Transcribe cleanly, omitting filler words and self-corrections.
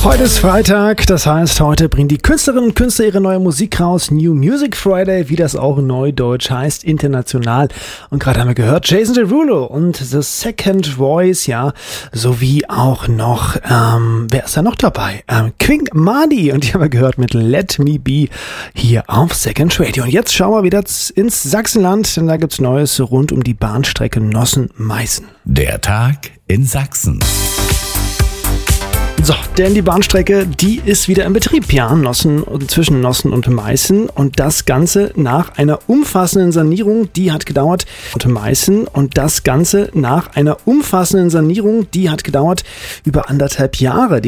Heute ist Freitag, das heißt, heute bringen die Künstlerinnen und Künstler ihre neue Musik raus. New Music Friday, wie das auch neudeutsch heißt, international. Und gerade haben wir gehört, Jason Derulo und The Second Voice, ja, sowie auch noch, wer ist da noch dabei? King Madi, und die haben wir gehört mit Let Me Be hier auf Second Radio. Und jetzt schauen wir wieder ins Sachsenland, denn da gibt's Neues rund um die Bahnstrecke Nossen-Meißen. Der Tag in Sachsen. So, denn die Bahnstrecke, die ist wieder in Betrieb, ja, zwischen Nossen und Meißen, und das Ganze nach einer umfassenden Sanierung, die hat gedauert, über 1,5 Jahre.